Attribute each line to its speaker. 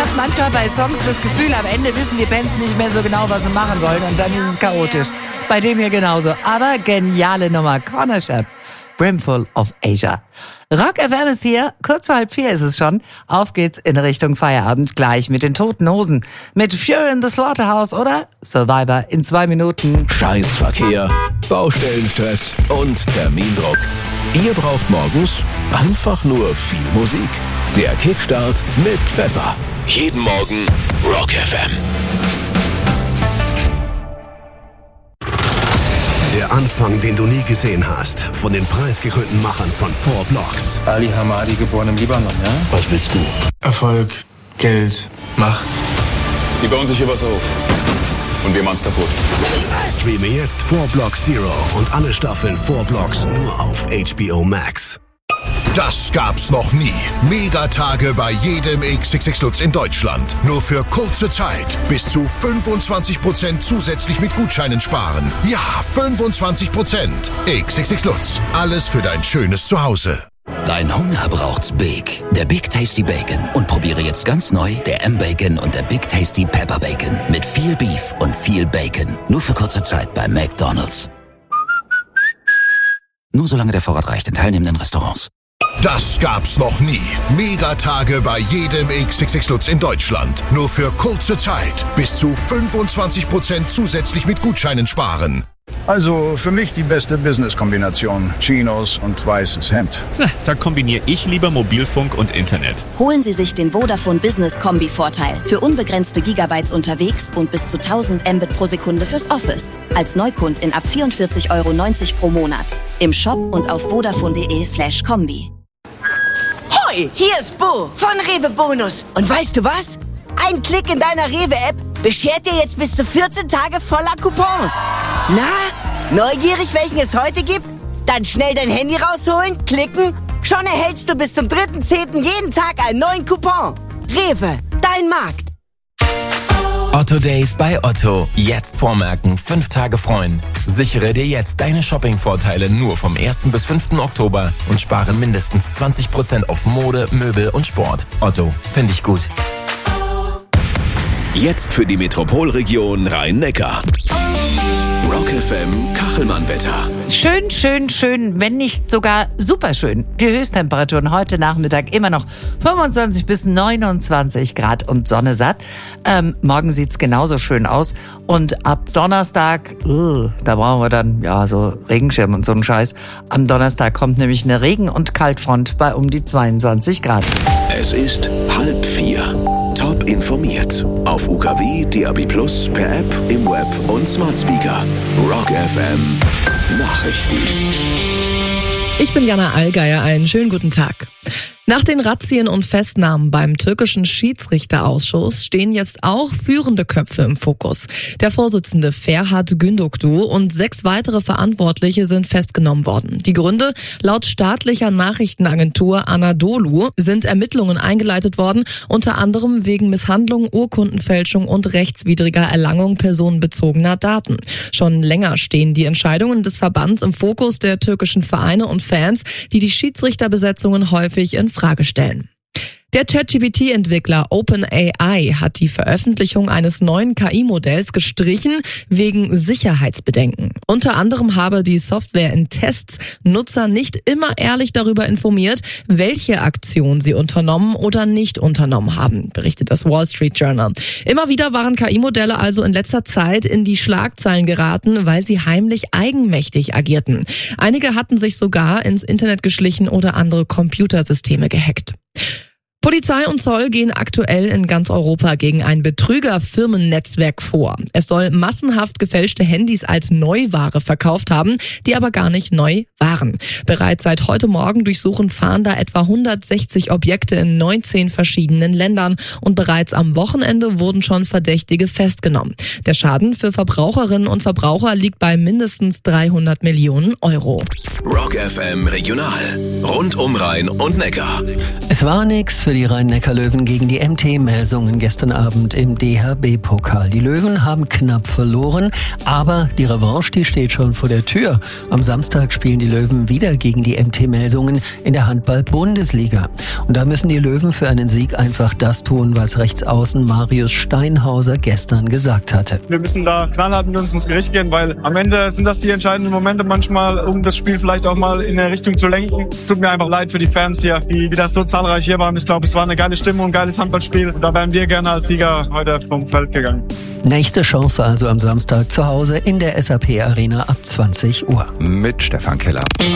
Speaker 1: habe manchmal bei Songs das Gefühl, am Ende wissen die Bands nicht mehr so genau, was sie machen wollen und dann ist es chaotisch. Bei dem hier genauso. Aber geniale Nummer. Corner Shop. Brimful of Asia. Rock FM ist hier. Kurz vor 3:30 ist es schon. Auf geht's in Richtung Feierabend. Gleich mit den Toten Hosen. Mit Fury in the Slaughterhouse oder Survivor in 2 Minuten.
Speaker 2: Scheißverkehr, Baustellenstress und Termindruck. Ihr braucht morgens einfach nur viel Musik. Der Kickstart mit Pfeffer. Jeden Morgen Rock FM.
Speaker 3: Der Anfang, den du nie gesehen hast. Von den preisgekrönten Machern von 4 Blocks.
Speaker 4: Ali Hamadi, geboren im Libanon, ja?
Speaker 3: Was willst du?
Speaker 4: Erfolg, Geld, Macht.
Speaker 5: Die bauen sich hier was auf. Und wir machen's kaputt.
Speaker 3: Streame jetzt 4 Blocks Zero und alle Staffeln 4 Blocks nur auf HBO Max.
Speaker 6: Das gab's noch nie. Megatage bei jedem XXX Lutz in Deutschland. Nur für kurze Zeit. Bis zu 25% zusätzlich mit Gutscheinen sparen. Ja, 25%. XXX Lutz. Alles für dein schönes Zuhause.
Speaker 7: Dein Hunger braucht's Big. Der Big Tasty Bacon. Und probiere jetzt ganz neu der M-Bacon und der Big Tasty Pepper Bacon. Mit viel Beef und viel Bacon. Nur für kurze Zeit bei McDonald's. Nur solange der Vorrat reicht in teilnehmenden Restaurants.
Speaker 6: Das gab's noch nie. Megatage bei jedem XXX Lutz in Deutschland. Nur für kurze Zeit. Bis zu 25% zusätzlich mit Gutscheinen sparen.
Speaker 8: Also für mich die beste Business-Kombination. Chinos und weißes Hemd.
Speaker 9: Da kombiniere ich lieber Mobilfunk und Internet.
Speaker 10: Holen Sie sich den Vodafone Business Kombi-Vorteil. Für unbegrenzte Gigabytes unterwegs und bis zu 1000 Mbit pro Sekunde fürs Office. Als Neukundin ab 44,90 € pro Monat. Im Shop und auf vodafone.de/kombi.
Speaker 11: Hoi, hier ist Bo von Rewe Bonus. Und weißt du was? Ein Klick in deiner Rewe-App beschert dir jetzt bis zu 14 Tage voller Coupons. Na, neugierig, welchen es heute gibt? Dann schnell dein Handy rausholen, klicken. Schon erhältst du bis zum 3.10. jeden Tag einen neuen Coupon. Rewe, dein Markt.
Speaker 12: Otto Days bei Otto. Jetzt vormerken, 5 Tage freuen. Sichere dir jetzt deine Shopping-Vorteile nur vom 1. bis 5. Oktober und spare mindestens 20% auf Mode, Möbel und Sport. Otto, finde ich gut.
Speaker 2: Jetzt für die Metropolregion Rhein-Neckar. Rock FM Kachelmann-Wetter.
Speaker 1: Schön, schön, schön, wenn nicht sogar super schön. Die Höchsttemperaturen heute Nachmittag immer noch 25 bis 29 Grad und Sonne satt. Morgen sieht's genauso schön aus. Und ab Donnerstag, da brauchen wir dann so Regenschirm und so einen Scheiß. Am Donnerstag kommt nämlich eine Regen- und Kaltfront bei um die 22 Grad.
Speaker 2: Es ist 3:30. Top informiert. Auf UKW, DAB+, per App, im Web und Smart Speaker. Rock FM Nachrichten.
Speaker 13: Ich bin Jana Allgeier, einen schönen guten Tag. Nach den Razzien und Festnahmen beim türkischen Schiedsrichterausschuss stehen jetzt auch führende Köpfe im Fokus. Der Vorsitzende Ferhat Gündokdu und 6 weitere Verantwortliche sind festgenommen worden. Die Gründe: laut staatlicher Nachrichtenagentur Anadolu sind Ermittlungen eingeleitet worden, unter anderem wegen Misshandlung, Urkundenfälschung und rechtswidriger Erlangung personenbezogener Daten. Schon länger stehen die Entscheidungen des Verbands im Fokus der türkischen Vereine und Fans, die Schiedsrichterbesetzungen häufig in Frage stellen. Der ChatGPT-Entwickler OpenAI hat die Veröffentlichung eines neuen KI-Modells gestrichen wegen Sicherheitsbedenken. Unter anderem habe die Software in Tests Nutzer nicht immer ehrlich darüber informiert, welche Aktion sie unternommen oder nicht unternommen haben, berichtet das Wall Street Journal. Immer wieder waren KI-Modelle also in letzter Zeit in die Schlagzeilen geraten, weil sie heimlich eigenmächtig agierten. Einige hatten sich sogar ins Internet geschlichen oder andere Computersysteme gehackt. Polizei und Zoll gehen aktuell in ganz Europa gegen ein Betrügerfirmennetzwerk vor. Es soll massenhaft gefälschte Handys als Neuware verkauft haben, die aber gar nicht neu waren. Bereits seit heute Morgen durchsuchen Fahnder etwa 160 Objekte in 19 verschiedenen Ländern und bereits am Wochenende wurden schon Verdächtige festgenommen. Der Schaden für Verbraucherinnen und Verbraucher liegt bei mindestens 300 Millionen Euro.
Speaker 2: Rock FM Regional. Rund um Rhein und Neckar.
Speaker 14: Es war nix für die Rhein-Neckar-Löwen gegen die MT Melsungen gestern Abend im DHB-Pokal. Die Löwen haben knapp verloren, aber die Revanche, die steht schon vor der Tür. Am Samstag spielen die Löwen wieder gegen die MT Melsungen in der Handball-Bundesliga. Und da müssen die Löwen für einen Sieg einfach das tun, was Rechtsaußen Marius Steinhauser gestern gesagt hatte.
Speaker 15: Wir müssen da knallhart mit uns ins Gericht gehen, weil am Ende sind das die entscheidenden Momente manchmal, um das Spiel vielleicht auch mal in eine Richtung zu lenken. Es tut mir einfach leid für die Fans hier, die wieder so zahlreich hier waren. Ich glaube, es war eine geile Stimmung, ein geiles Handballspiel. Da wären wir gerne als Sieger heute vom Feld gegangen.
Speaker 14: Nächste Chance also am Samstag zu Hause in der SAP Arena ab 20 Uhr.
Speaker 16: Mit Stefan Keller.